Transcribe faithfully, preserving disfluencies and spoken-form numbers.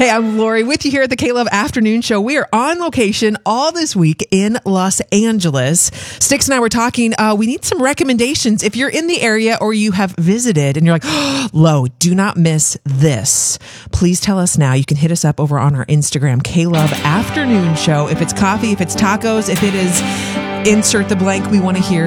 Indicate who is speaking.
Speaker 1: Hey, I'm Lori with you here at the K-Love Afternoon Show. We are on location all this week in Los Angeles. Sticks and I were talking. Uh, we need some recommendations. If you're in the area or you have visited and you're like, oh, Lo, do not miss this. Please tell us now. You can hit us up over on our Instagram, K-Love Afternoon Show. If it's coffee, if it's tacos, if it is insert the blank, we want to hear